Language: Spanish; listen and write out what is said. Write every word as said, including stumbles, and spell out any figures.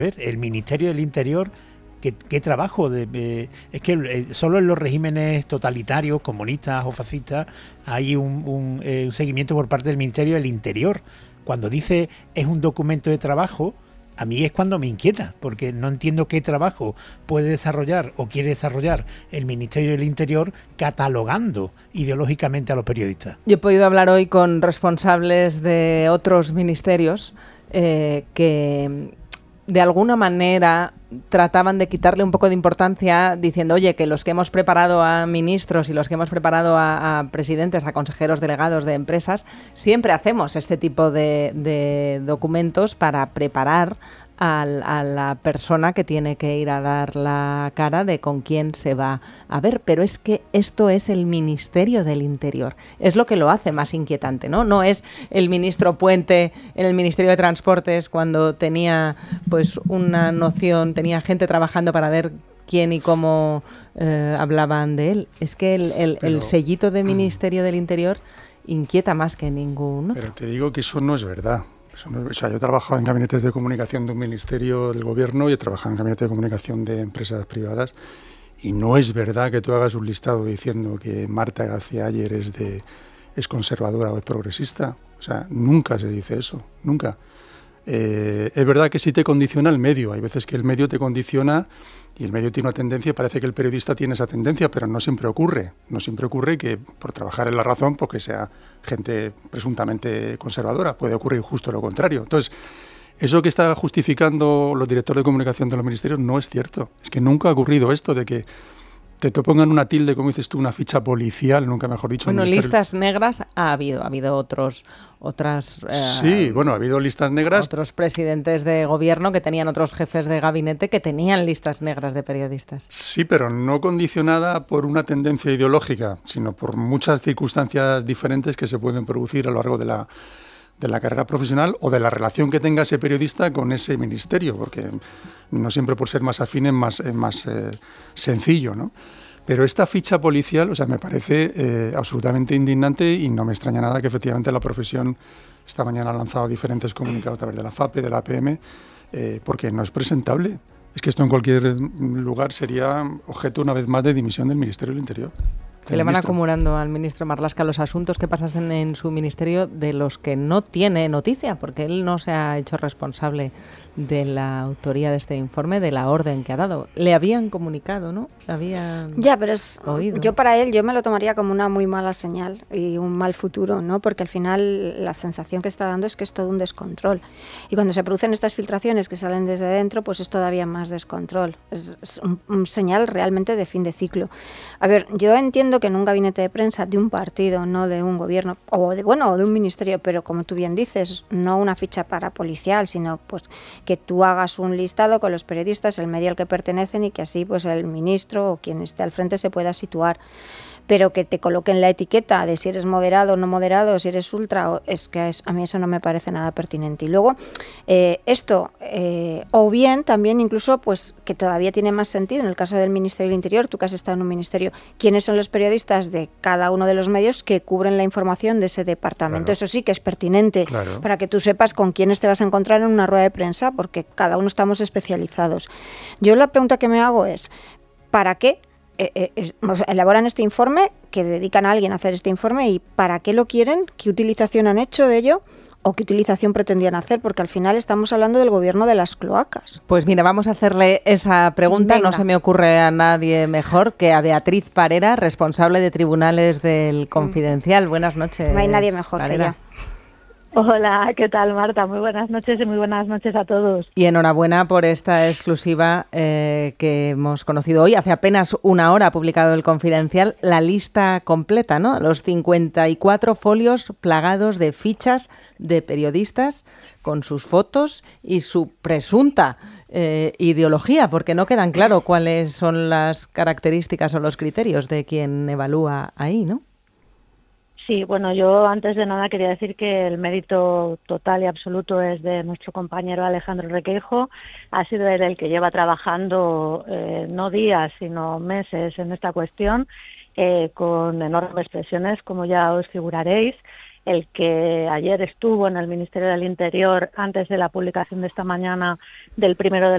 ver, el Ministerio del Interior, ¿qué, qué trabajo? De, eh, es que eh, solo en los regímenes totalitarios, comunistas o fascistas, hay un, un, eh, un seguimiento por parte del Ministerio del Interior. Cuando dice es un documento de trabajo, a mí es cuando me inquieta, porque no entiendo qué trabajo puede desarrollar o quiere desarrollar el Ministerio del Interior catalogando ideológicamente a los periodistas. Yo he podido hablar hoy con responsables de otros ministerios eh, que de alguna manera trataban de quitarle un poco de importancia diciendo, oye, que los que hemos preparado a ministros y los que hemos preparado a, a presidentes, a consejeros delegados de empresas, siempre hacemos este tipo de, de documentos para preparar a, a la persona que tiene que ir a dar la cara de con quién se va a ver. Pero es que esto es el Ministerio del Interior. Es lo que lo hace más inquietante, ¿no? No es el ministro Puente en el Ministerio de Transportes cuando tenía pues una noción, tenía gente trabajando para ver quién y cómo eh, hablaban de él. Es que el, el, pero, el sellito de Ministerio del Interior inquieta más que ningún otro. Pero te digo que eso no es verdad. Eso no, o sea, yo he trabajado en gabinetes de comunicación de un ministerio del gobierno y he trabajado en gabinetes de comunicación de empresas privadas y no es verdad que tú hagas un listado diciendo que Marta García Aller es, de, es conservadora o es progresista. O sea, nunca se dice eso, nunca. Eh, es verdad que sí te condiciona el medio. Hay veces que el medio te condiciona y el medio tiene una tendencia y parece que el periodista tiene esa tendencia, pero no siempre ocurre. No siempre ocurre que por trabajar en La Razón, porque sea gente presuntamente conservadora, puede ocurrir justo lo contrario. Entonces, eso que está justificando los directores de comunicación de los ministerios no es cierto. Es que nunca ha ocurrido esto de que te, te pongan una tilde, como dices tú, una ficha policial, nunca mejor dicho. Bueno, listas negras ha habido, ha habido otros, otras... Eh, sí, bueno, ha habido listas negras. Otros presidentes de gobierno que tenían otros jefes de gabinete que tenían listas negras de periodistas. Sí, pero no condicionada por una tendencia ideológica, sino por muchas circunstancias diferentes que se pueden producir a lo largo de la... de la carrera profesional o de la relación que tenga ese periodista con ese ministerio, porque no siempre por ser más afín es más, es más eh, sencillo, ¿no? Pero esta ficha policial, o sea, me parece eh, absolutamente indignante y no me extraña nada que efectivamente la profesión esta mañana ha lanzado diferentes comunicados a través de la FAPE, de la A P M, eh, porque no es presentable. Es que esto en cualquier lugar sería objeto una vez más de dimisión del Ministerio del Interior. Se le van acumulando al ministro Marlaska los asuntos que pasan en su ministerio de los que no tiene noticia, porque él no se ha hecho responsable de la autoría de este informe, de la orden que ha dado. Le habían comunicado, ¿no? Le habían ya, pero es, oído. Yo para él, yo me lo tomaría como una muy mala señal y un mal futuro, ¿no? Porque al final la sensación que está dando es que es todo un descontrol. Y cuando se producen estas filtraciones que salen desde dentro, pues es todavía más descontrol. Es, es un, un señal realmente de fin de ciclo. A ver, yo entiendo que en un gabinete de prensa de un partido, no de un gobierno, o de bueno, o de un ministerio, pero como tú bien dices, no una ficha para policial, sino pues que tú hagas un listado con los periodistas, el medio al que pertenecen y que así pues el ministro o quien esté al frente se pueda situar. Pero que te coloquen la etiqueta de si eres moderado o no moderado, si eres ultra, es que es, a mí eso no me parece nada pertinente. Y luego, eh, esto, eh, o bien también incluso, pues que todavía tiene más sentido, en el caso del Ministerio del Interior, tú que has estado en un ministerio, ¿quiénes son los periodistas de cada uno de los medios que cubren la información de ese departamento? Claro. Eso sí que es pertinente, claro, para que tú sepas con quiénes te vas a encontrar en una rueda de prensa, porque cada uno estamos especializados. Yo la pregunta que me hago es, ¿para qué Eh, eh, elaboran este informe, que dedican a alguien a hacer este informe y para qué lo quieren, qué utilización han hecho de ello o qué utilización pretendían hacer? Porque al final estamos hablando del gobierno de las cloacas. Pues mira, vamos a hacerle esa pregunta. Venga. No se me ocurre a nadie mejor que a Beatriz Parera, responsable de tribunales del Confidencial. Buenas noches. No hay nadie mejor Parera. que ella. Hola, ¿qué tal, Marta? Muy buenas noches y muy buenas noches a todos. Y enhorabuena por esta exclusiva eh, que hemos conocido hoy. Hace apenas una hora ha publicado el Confidencial la lista completa, ¿no? Los cincuenta y cuatro folios plagados de fichas de periodistas con sus fotos y su presunta eh, ideología, porque no quedan claro cuáles son las características o los criterios de quien evalúa ahí, ¿no? Sí, bueno, yo antes de nada quería decir que el mérito total y absoluto es de nuestro compañero Alejandro Requeijo. Ha sido él el que lleva trabajando eh, no días, sino meses en esta cuestión, eh, con enormes presiones, como ya os figuraréis. El que ayer estuvo en el Ministerio del Interior antes de la publicación de esta mañana del primero de